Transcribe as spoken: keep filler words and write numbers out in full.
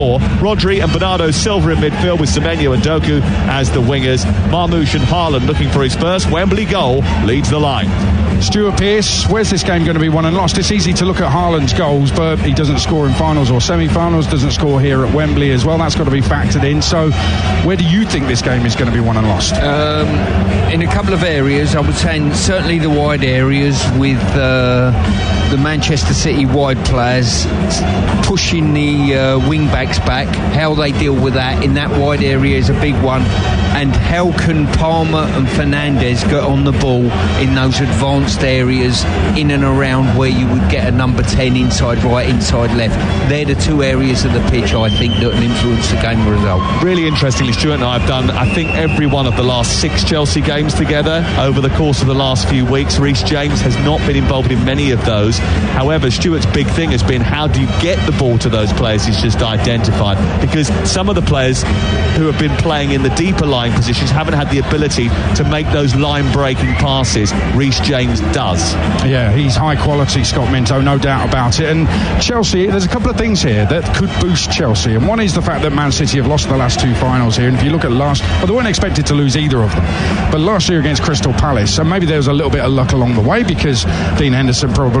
Rodri and Bernardo Silva in midfield with Semenyo and Doku as the wingers. Marmoush and Haaland looking for his first Wembley goal leads the line. Stuart Pearce, where's this game going to be won and lost? It's easy to look at Haaland's goals, but he doesn't score in finals or semi-finals, doesn't score here at Wembley as well. That's got to be factored in. So where do you think this game is going to be won and lost? Um, in a couple of areas, I would say certainly the wide areas with uh, the Manchester City wide players pushing the uh, wing-backs back. How they deal with that in that wide area is a big one. And how can Palmer and Fernandes get on the ball in those advanced areas in and around where you would get a number ten inside right, inside left? They're the two areas of the pitch, I think, that will influence the game result. Really interestingly, Stuart and I have done, I think, every one of the last six Chelsea games together over the course of the last few weeks. Reece James has not been involved in many of those. However, Stuart's big thing has been how do you get the ball to those players he's just identified? Because some of the players who have been playing in the deeper line positions haven't had the ability to make those line-breaking passes. Reece James does. Yeah, he's high quality, Scott Minto, no doubt about it. And Chelsea, there's a couple of things here that could boost Chelsea. And one is the fact that Man City have lost the last two finals here. And if you look at last, well, they weren't expected to lose either of them. But last year against Crystal Palace, so maybe there was a little bit of luck along the way because Dean Henderson probably